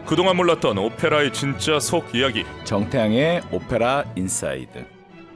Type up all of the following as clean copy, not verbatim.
그동안 몰랐던 오페라의 진짜 속 이야기. 정태양의 오페라 인사이드.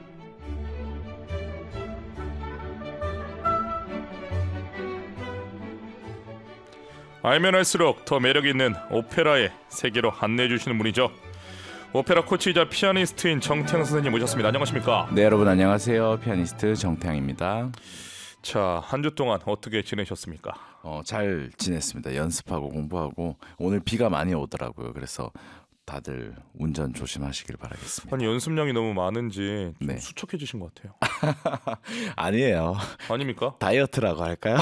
알면 알수록 더 매력 있는 오페라의 세계로 안내해 주시는 분이죠. 오페라 코치이자 피아니스트인 정태양 선생님 모셨습니다. 안녕하십니까? 네, 여러분 안녕하세요. 피아니스트 정태양입니다. 자, 한 주 동안 어떻게 지내셨습니까? 잘 지냈습니다. 연습하고 공부하고 오늘 비가 많이 오더라고요. 그래서 다들 운전 조심하시길 바라겠습니다. 아니, 연습량이 너무 많은지 좀 네. 수척해지신 것 같아요. 아니에요. 아닙니까? 다이어트라고 할까요?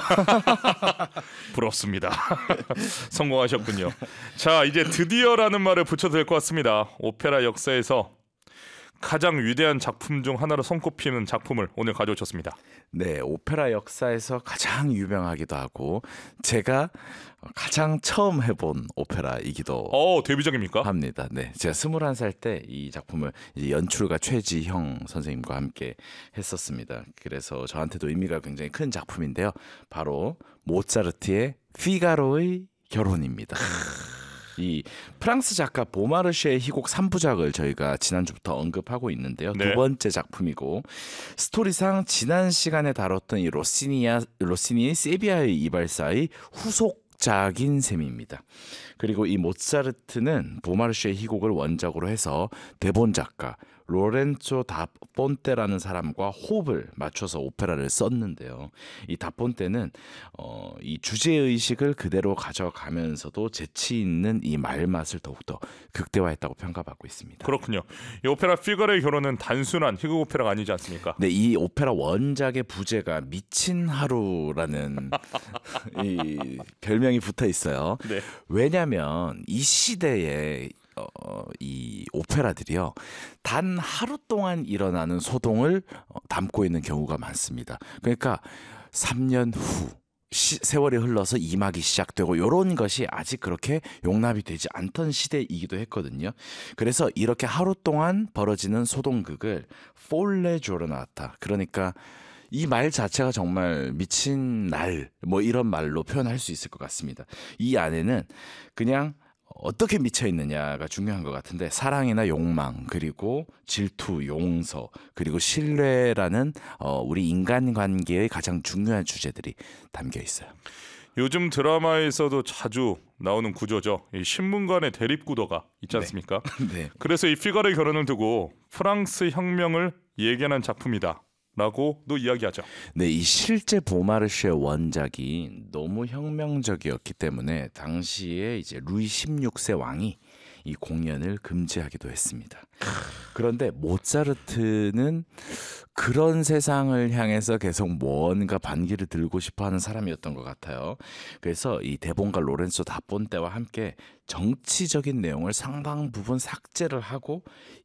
부럽습니다. 성공하셨군요. 자, 이제 드디어라는 말을 붙여도 될 것 같습니다. 오페라 역사에서 가장 위대한 작품 중 하나로 손꼽히는 작품을 오늘 가져오셨습니다. 네, 오페라 역사에서 가장 유명하기도 하고 제가 가장 처음 해본 오페라이기도 데뷔작입니까? 합니다. 네, 제가 21살 때 이 작품을 이제 연출가 최지형 선생님과 함께 했었습니다. 그래서 저한테도 의미가 굉장히 큰 작품인데요. 바로 모차르트의 피가로의 결혼입니다. 이 프랑스 작가 보마르쉐의 희곡 3부작을 저희가 지난주부터 언급하고 있는데요. 네. 두 번째 작품이고 스토리상 지난 시간에 다뤘던 이 로시니의 세비야의 이발사의 후속작인 셈입니다. 그리고 이 모차르트는 보마르쉐의 희곡을 원작으로 해서 대본 작가 로렌조 다 폰테라는 사람과 호흡을 맞춰서 오페라를 썼는데요. 이 다 폰테는 이 주제 의식을 그대로 가져가면서도 재치 있는 이 말맛을 더욱더 극대화했다고 평가받고 있습니다. 그렇군요. 이 오페라 피가로의 결혼은 단순한 희곡 오페라가 아니지 않습니까? 네, 이 오페라 원작의 부제가 미친 하루라는 이 별명이 붙어 있어요. 네. 왜냐하면 이 시대에 이 오페라들이요 단 하루 동안 일어나는 소동을 담고 있는 경우가 많습니다. 그러니까 3년 후 세월이 흘러서 2막이 시작되고 이런 것이 아직 그렇게 용납이 되지 않던 시대이기도 했거든요. 그래서 이렇게 하루 동안 벌어지는 소동극을 폴레 조르나타, 그러니까 이 말 자체가 정말 미친 날 뭐 이런 말로 표현할 수 있을 것 같습니다. 이 안에는 그냥 어떻게 미쳐 있느냐가 중요한 것 같은데 사랑이나 욕망, 그리고 질투, 용서, 그리고 신뢰라는 우리 인간관계의 가장 중요한 주제들이 담겨 있어요. 요즘 드라마에서도 자주 나오는 구조죠. 이 신문 간의 대립 구도가 있지 않습니까? 네. 그래서 이 피가로의 결혼을 두고 프랑스 혁명을 예견한 작품이다 라고도 이야기하죠. 네, 이 실제 보마르쉐의 원작이 너무 혁명적이었기 때문에 당시에 이제 루이 16세 왕이 이 공연을 금지하기도 했습니다. 그런데 모차르트는 그런 세상을 향해서 계속 뭔가 반기를 들고 싶어하는 사람이었던 것 같아요. 그래서 이 대본가 로렌조 다 폰테와 함께 정치적인 내용을 상당 부분 삭제를 하고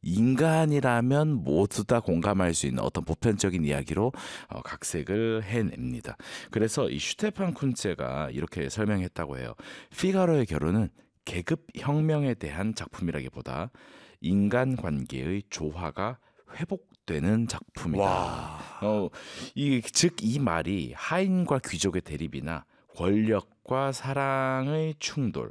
인간이라면 모두 다 공감할 수 있는 어떤 보편적인 이야기로 각색을 해냅니다. 그래서 이 슈테판 쿤체가 이렇게 설명했다고 해요. 피가로의 결혼은 계급 혁명에 대한 작품이라기보다 인간관계의 조화가 회복되는 작품이다. 즉 이 말이 하인과 귀족의 대립이나 권력과 사랑의 충돌,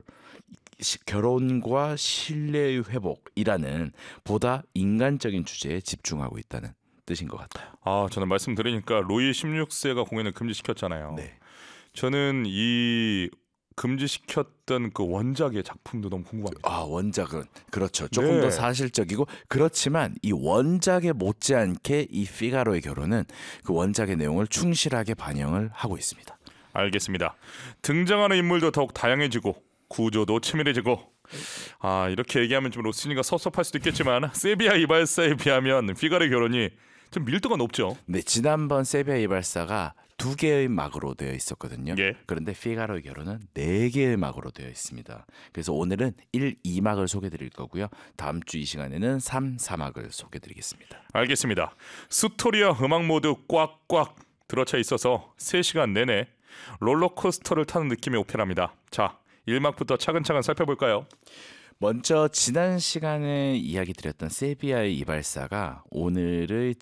결혼과 신뢰의 회복이라는 보다 인간적인 주제에 집중하고 있다는 뜻인 것 같아요. 저는 말씀드리니까 루이 16세가 공연을 금지시켰잖아요. 네. 저는 이 금지시켰던 그 원작의 작품도 너무 궁금합니다. 원작은 그렇죠. 조금 더 네. 사실적이고 그렇지만 이 원작에 못지않게 이 피가로의 결혼은 그 원작의 내용을 충실하게 반영을 하고 있습니다. 알겠습니다. 등장하는 인물도 더욱 다양해지고 구조도 치밀해지고 이렇게 얘기하면 좀 로시니가 섭섭할 수도 있겠지만 세비야 이발사에 비하면 피가로의 결혼이 좀 밀도가 높죠. 네, 지난번 세비야 이발사가 2개의 막으로 되어 있었거든요. 예. 그런데 피가로의 결혼은 4개의 막으로 되어 있습니다. 그래서 오늘은 1, 2막을 소개드릴 거고요. 다음 주 이 시간에는 3, 4막을 소개드리겠습니다. 알겠습니다. 스토리와 음악 모두 꽉꽉 들어차 있어서 3시간 내내 롤러코스터를 타는 느낌의 오페라입니다. 자, 1막부터 차근차근 살펴볼까요? 먼저 지난 시간에 이야기 드렸던 세비야의 이발사가 오늘의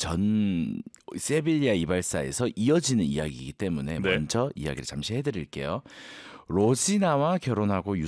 세빌리아 이발사에서 이어지는 이야기이기 때문에 네. 먼저 이야기를 잠시 해드릴게요. 로지나와 결혼하고